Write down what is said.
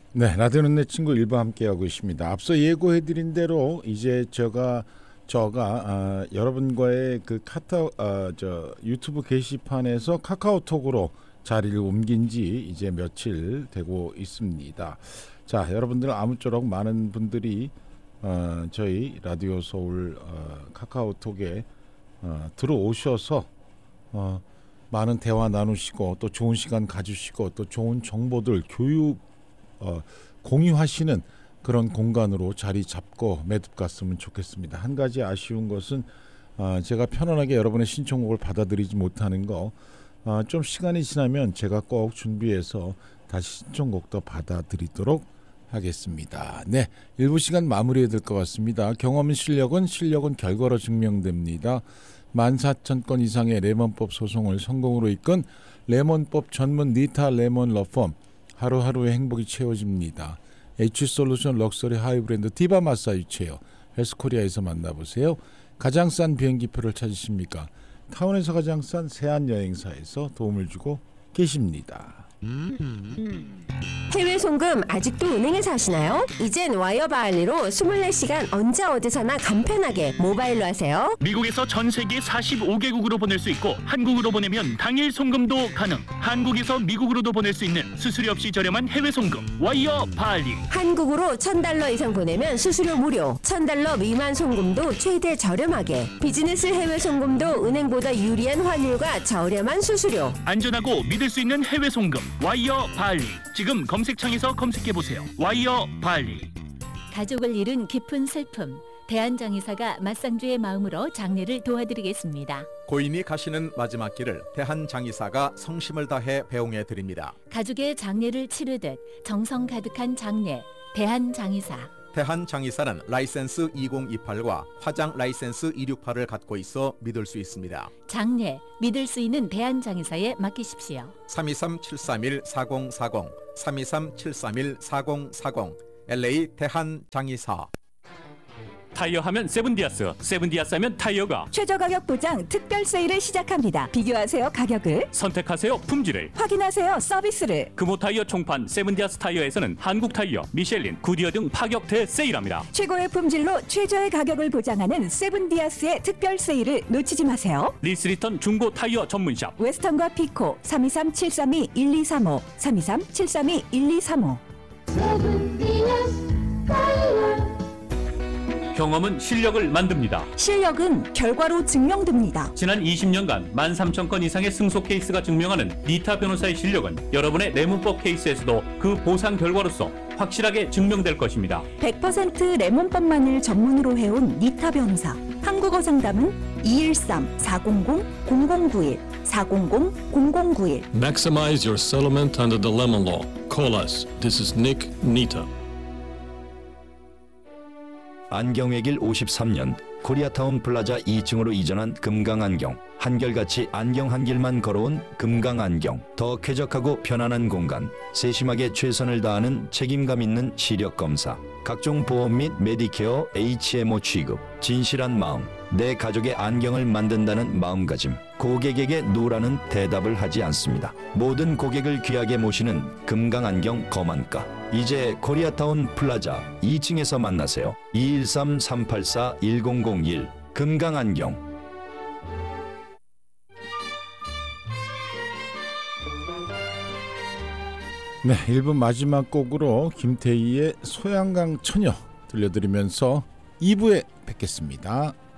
네, 라디오는 내 친구 일부 함께하고 있습니다. 앞서 예고해드린 대로 이제 저가 여러분과의 그 유튜브 게시판에서 카카오톡으로 자리를 옮긴 지 이제 며칠 되고 있습니다. 자, 여러분들 아무쪼록 많은 분들이 저희 라디오 서울 카카오톡에 들어오셔서 많은 대화 나누시고 또 좋은 시간 가지시고 또 좋은 정보들 교육 공유하시는 그런 공간으로 자리 잡고 매듭 갔으면 좋겠습니다. 한 가지 아쉬운 것은 제가 편안하게 여러분의 신청곡을 받아들이지 못하는 거, 좀 시간이 지나면 제가 꼭 준비해서 다시 신청곡도 받아들이도록 하겠습니다. 네, 일부 시간 마무리해야 될 것 같습니다. 경험은 실력은 결과로 증명됩니다. 14,000건 이상의 레몬법 소송을 성공으로 이끈 레몬법 전문 니타 레몬 러펌, 하루하루의 행복이 채워집니다. H솔루션 럭셔리 하이브랜드 디바 마사지 체어 헬스코리아에서 만나보세요. 가장 싼 비행기표를 찾으십니까? 타운에서 가장 싼 세안여행사에서 도움을 주고 계십니다. 해외 송금 아직도 은행에서 하시나요? 이젠 와이어 바할리로 24시간 언제 어디서나 간편하게 모바일로 하세요. 미국에서 전 세계 45개국으로 보낼 수 있고 한국으로 보내면 당일 송금도 가능. 한국에서 미국으로도 보낼 수 있는 수수료 없이 저렴한 해외 송금 와이어 바할리. 한국으로 $1,000 이상 보내면 수수료 무료, $1,000 미만 송금도 최대 저렴하게, 비즈니스 해외 송금도 은행보다 유리한 환율과 저렴한 수수료. 안전하고 믿을 수 있는 해외 송금 와이어 바할리. 지금 검색창에서 검색해보세요. 와이어 바할리. 가족을 잃은 깊은 슬픔, 대한장의사가 맞상주의 마음으로 장례를 도와드리겠습니다. 고인이 가시는 마지막 길을 대한장의사가 성심을 다해 배웅해 드립니다. 가족의 장례를 치르듯 정성 가득한 장례, 대한장의사. 대한장의사는 라이센스 2028과 화장 라이센스 268을 갖고 있어 믿을 수 있습니다. 장례, 믿을 수 있는 대한장의사에 맡기십시오. 323-731-4040, 323-731-4040, LA 대한장의사. 타이어 하면 세븐디아스, 세븐디아스 하면 타이어가. 최저 가격 보장 특별 세일을 시작합니다. 비교하세요 가격을, 선택하세요 품질을, 확인하세요 서비스를. 금호 타이어 총판 세븐디아스 타이어에서는 한국 타이어, 미셸린, 구디어 등 파격 대세일합니다. 최고의 품질로 최저의 가격을 보장하는 세븐디아스의 특별 세일을 놓치지 마세요. 리스리턴 중고 타이어 전문샵 웨스턴과 피코 323-732-1235, 323-732-1235. 경험은 실력을 만듭니다. 실력은 결과로 증명됩니다. 지난 20년간 13,000건 이상의 승소 케이스가 증명하는 니타 변호사의 실력은 여러분의 레몬법 케이스에서도 그 보상 결과로서 확실하게 증명될 것입니다. 100% 레몬법만을 전문으로 해온 니타 변호사. 한국어 상담은 213-400-0091, 400-0091. Maximize your settlement under the lemon law. Call us. This is Nick Nita. 안경외길 53년 코리아타운 플라자 2층으로 이전한 금강안경. 한결같이 안경 한 길만 걸어온 금강안경. 더 쾌적하고 편안한 공간, 세심하게 최선을 다하는 책임감 있는 시력검사, 각종 보험 및 메디케어 HMO 취급, 진실한 마음, 내 가족의 안경을 만든다는 마음가짐. 고객에게 노라는 대답을 하지 않습니다. 모든 고객을 귀하게 모시는 금강안경 거만가. 이제 코리아타운 플라자 2층에서 만나세요. 213-384-1001 금강안경. 네, 1부 마지막 곡으로 김태희의 소양강 처녀 들려드리면서 2부에 뵙겠습니다.